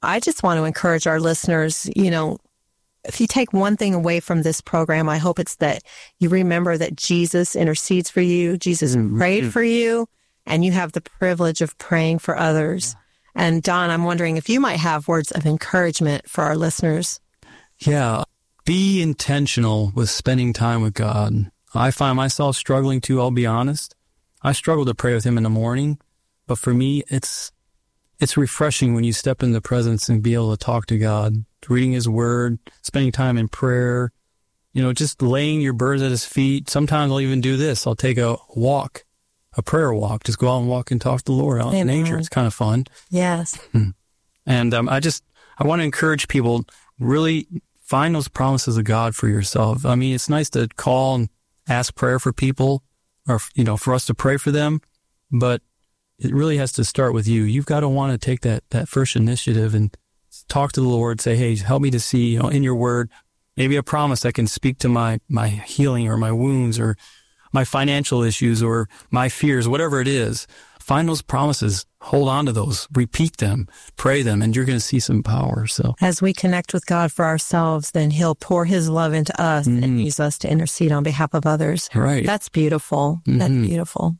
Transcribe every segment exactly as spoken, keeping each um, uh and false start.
I just want to encourage our listeners, you know, if you take one thing away from this program, I hope it's that you remember that Jesus intercedes for you. Jesus mm-hmm. prayed for you, and you have the privilege of praying for others. Yeah. And Don, I'm wondering if you might have words of encouragement for our listeners. Yeah. Be intentional with spending time with God. I find myself struggling too, I'll be honest. I struggle to pray with him in the morning, but for me, it's it's refreshing when you step in the presence and be able to talk to God, reading his word, spending time in prayer, you know, just laying your burdens at his feet. Sometimes I'll even do this. I'll take a walk, a prayer walk, just go out and walk and talk to the Lord out in nature. It's kind of fun. Yes. And um, I just, I want to encourage people, really find those promises of God for yourself. I mean, it's nice to call and ask prayer for people, or, you know, for us to pray for them, but it really has to start with you. You've got to want to take that, that first initiative and talk to the Lord, say, hey, help me to see, you know, in your word, maybe a promise that can speak to my, my healing or my wounds or my financial issues or my fears, whatever it is. Find those promises, hold on to those, repeat them, pray them, and you're going to see some power. So as we connect with God for ourselves, then he'll pour his love into us mm-hmm. and use us to intercede on behalf of others. Right. That's beautiful. Mm-hmm. That's beautiful.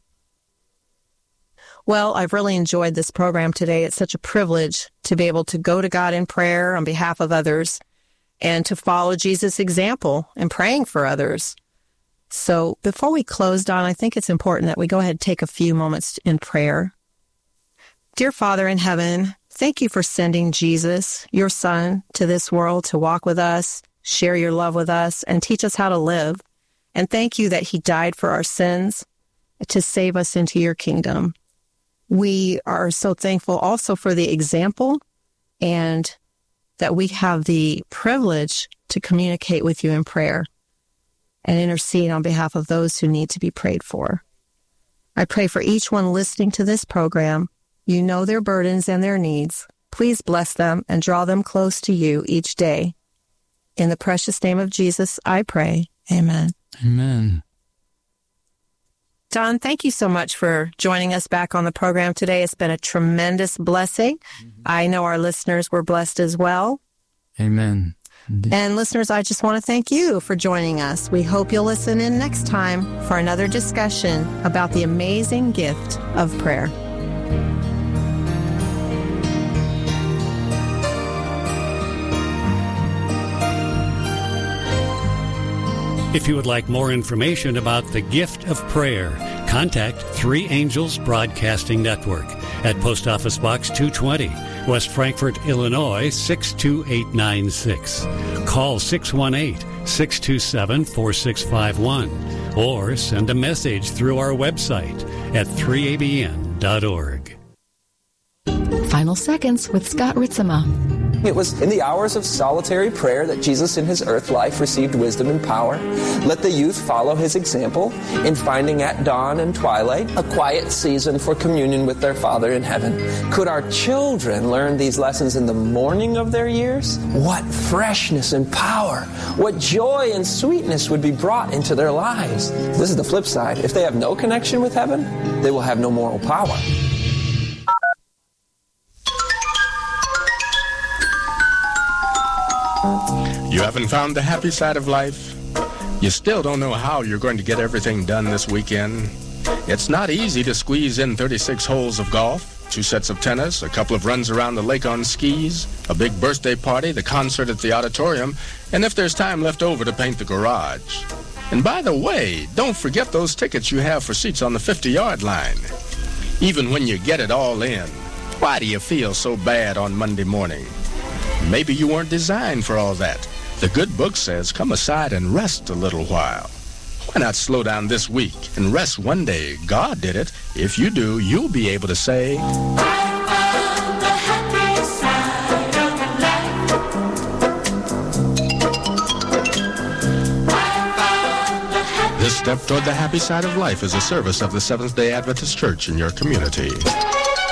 Well, I've really enjoyed this program today. It's such a privilege to be able to go to God in prayer on behalf of others and to follow Jesus' example in praying for others. So before we close, Don, I think it's important that we go ahead and take a few moments in prayer. Dear Father in heaven, thank you for sending Jesus, your son, to this world to walk with us, share your love with us, and teach us how to live. And thank you that he died for our sins to save us into your kingdom. We are so thankful also for the example and that we have the privilege to communicate with you in prayer and intercede on behalf of those who need to be prayed for. I pray for each one listening to this program. You know their burdens and their needs. Please bless them and draw them close to you each day. In the precious name of Jesus, I pray. Amen. Amen. Don, thank you so much for joining us back on the program today. It's been a tremendous blessing. Mm-hmm. I know our listeners were blessed as well. Amen. Indeed. And listeners, I just want to thank you for joining us. We hope you'll listen in next time for another discussion about the amazing gift of prayer. If you would like more information about the gift of prayer, contact Three Angels Broadcasting Network at Post Office Box two twenty, West Frankfort, Illinois, six two eight nine six. Call six one eight, six two seven, four six five one or send a message through our website at three a b n dot org. Final Seconds with Scott Ritzema. It was in the hours of solitary prayer that Jesus in his earth life received wisdom and power. Let the youth follow his example in finding at dawn and twilight a quiet season for communion with their Father in heaven. Could our children learn these lessons in the morning of their years? What freshness and power, what joy and sweetness would be brought into their lives. This is the flip side. If they have no connection with heaven, they will have no moral power. You haven't found the happy side of life? You still don't know how you're going to get everything done this weekend? It's not easy to squeeze in thirty-six holes of golf, two sets of tennis, a couple of runs around the lake on skis, a big birthday party, the concert at the auditorium, and if there's time left over to paint the garage. And by the way, don't forget those tickets you have for seats on the fifty-yard line. Even when you get it all in, why do you feel so bad on Monday morning? Maybe you weren't designed for all that. The good book says come aside and rest a little while. Why not slow down this week and rest one day? God did it. If you do, you'll be able to say, I found the happy side of life. I found the happy This step toward the happy side of life is a service of the Seventh-day Adventist Church in your community.